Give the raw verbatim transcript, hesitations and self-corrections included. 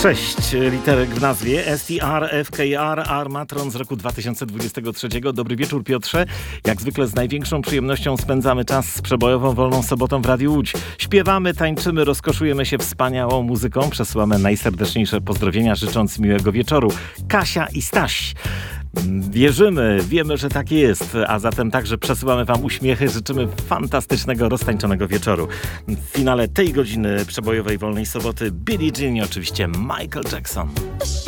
Sześć literek w nazwie. S T R F K R, Armatron z roku dwa tysiące dwudziestego trzeciego. Dobry wieczór, Piotrze. Jak zwykle z największą przyjemnością spędzamy czas z przebojową Wolną Sobotą w Radiu Łódź. Śpiewamy, tańczymy, rozkoszujemy się wspaniałą muzyką. Przesyłamy najserdeczniejsze pozdrowienia, życząc miłego wieczoru. Kasia i Staś. Wierzymy, wiemy, że tak jest, a zatem także przesyłamy wam uśmiechy, życzymy fantastycznego, roztańczonego wieczoru. W finale tej godziny przebojowej Wolnej Soboty Billie Jean i oczywiście Michael Jackson.